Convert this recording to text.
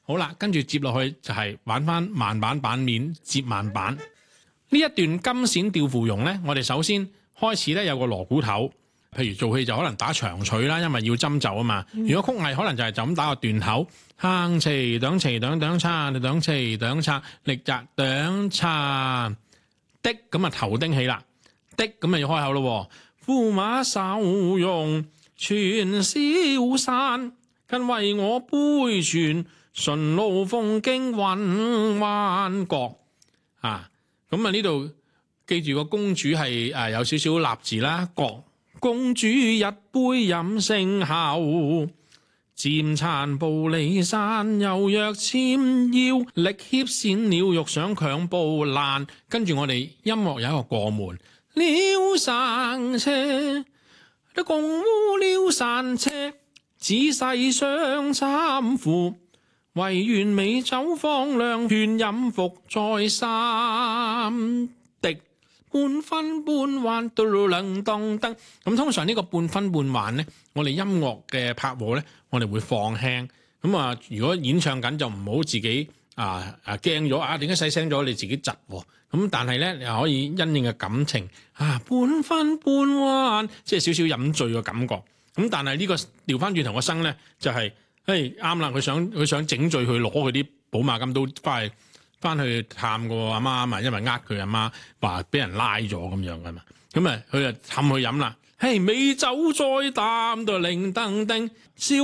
好啦，跟住接落去就係玩翻慢板版面接慢板。呢一段金線吊芙蓉咧，我哋首先開始咧有個鑼鼓頭，譬如做戲就可能打長錘啦，因為要針奏啊嘛。如果曲藝可能就係就咁打個斷口，哼齊兩齊兩兩叉，兩齊兩叉，力扎兩叉的，咁啊頭丁起啦，的咁啊要開口咯。駙馬受用全消散，更為我杯傳順路風經雲灣國啊。咁啊呢度記住個公主係有少少立字啦，國公主一杯飲勝後，漸殘步離散，又若纖腰力協線了欲想強步爛。跟住我哋音樂有一個過門，了山車，都共烏了山車，仔細想參乎，唯願美酒放亮，勸飲伏再三滴。半分半環嘟嚕楞當燈。咁通常呢個半分半環呢，我哋音樂嘅拍和呢，我哋會放輕。咁啊，如果演唱緊就唔好自己驚咗啊，點解細聲咗？你自己窒喎。咁但係呢，你可以因應嘅感情半分半環，即係少少飲醉嘅感覺。咁但係呢個調翻轉頭個聲呢，就係啱啦，佢想整醉佢，攞佢啲寶馬金刀翻去探個阿媽啊嘛，因為佢阿媽話俾人拉咗咁樣噶嘛，咁啊佢就氹佢飲啦，美酒再啖到零登丁，燒